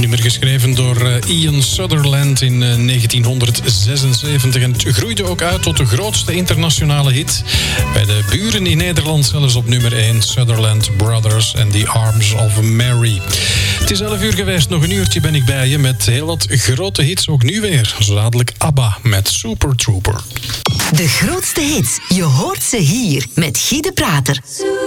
nummer geschreven door Ian Sutherland in 1976. En het groeide ook uit tot de grootste internationale hit. Bij de buren in Nederland zelfs op nummer 1. Sutherland Brothers and the Arms of Mary. Het is 11 uur geweest, nog een uurtje ben ik bij je met heel wat grote hits. Ook nu weer, zo dadelijk ABBA met Super Trooper. De grootste hits, je hoort ze hier met Guy de Prater.